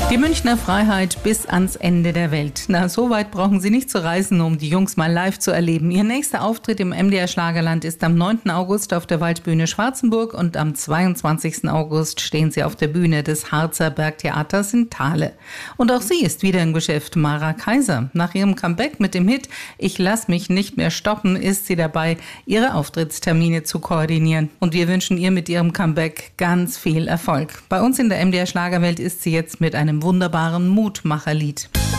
Die Münchner Freiheit bis ans Ende der Welt. Na, so weit brauchen Sie nicht zu reisen, um die Jungs mal live zu erleben. Ihr nächster Auftritt im MDR Schlagerland ist am 9. August auf der Waldbühne Schwarzenburg und am 22. August stehen Sie auf der Bühne des Harzer Bergtheaters in Thale. Und auch sie ist wieder im Geschäft, Mara Kaiser. Nach ihrem Comeback mit dem Hit Ich lass mich nicht mehr stoppen ist sie dabei, ihre Auftrittstermine zu koordinieren. Und wir wünschen ihr mit ihrem Comeback ganz viel Erfolg. Bei uns in der MDR Schlagerwelt ist sie jetzt mit einem wunderbaren Mutmacherlied.